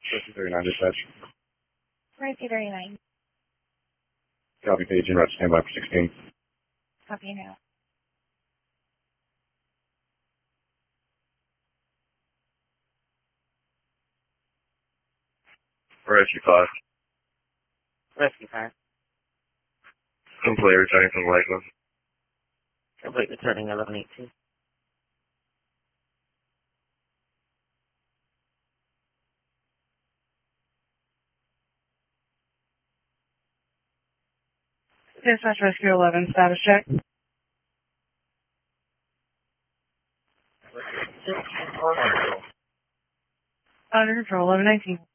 39 dispatch. Rescue 39. Copy, page in route, standby for 16. Copy now. Rescue 5. Rescue 5. Complete returning from Lakeland. Complete returning 1118. Dispatch Rescue 11, status check. Under control 1119.